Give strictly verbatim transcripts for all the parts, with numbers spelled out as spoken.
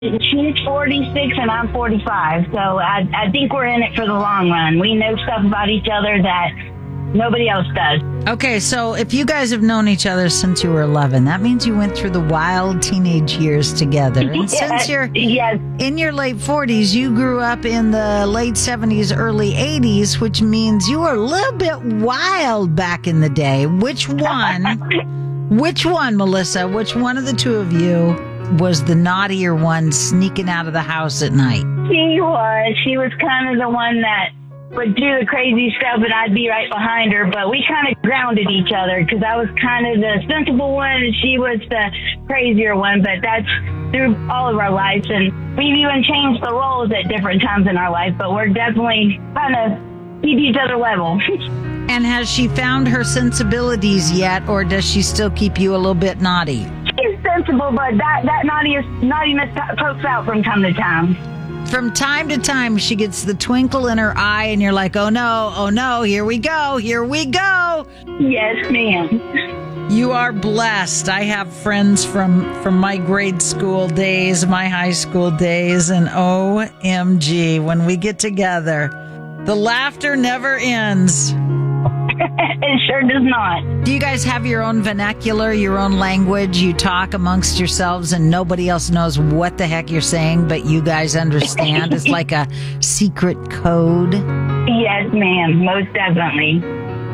She's forty-six and I'm forty-five, so I, I think we're in it for the long run. We know stuff about each other that nobody else does. Okay, so if you guys have known each other since you were eleven, that means you went through the wild teenage years together. And yes, since you're yes. in your late forties, you grew up in the late seventies, early eighties, which means you were a little bit wild back in the day. Which one, which one, Melissa, which one of the two of you was the naughtier one sneaking out of the house at night? She was. She was kind of the one that would do the crazy stuff and I'd be right behind her, but we kind of grounded each other because I was kind of the sensible one and she was the crazier one, but that's through all of our lives, and we've even changed the roles at different times in our life, but we're definitely kind of keep each other level. And has she found her sensibilities yet, or does she still keep you a little bit naughty? She's sensible, but that, that naughtiness, naughtiness pokes out from time to time. From time to time, she gets the twinkle in her eye, and you're like, oh no, oh no, here we go, here we go. Yes, ma'am. You are blessed. I have friends from, from my grade school days, my high school days, and O M G, when we get together, the laughter never ends. It sure does not. Do you guys have your own vernacular, your own language? You talk amongst yourselves and nobody else knows what the heck you're saying, but you guys understand? It's like a secret code. Yes, ma'am. Most definitely.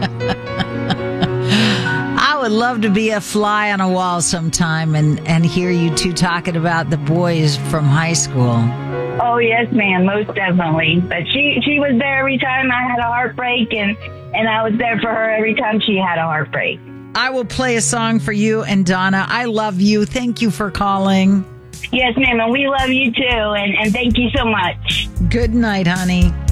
I would love to be a fly on a wall sometime and, and hear you two talking about the boys from high school. Oh, yes, ma'am. Most definitely. But she, she was there every time I had a heartbreak, and, and I was there for her every time she had a heartbreak. I will play a song for you and Donna. I love you. Thank you for calling. Yes, ma'am. And we love you, too. And, and thank you so much. Good night, honey.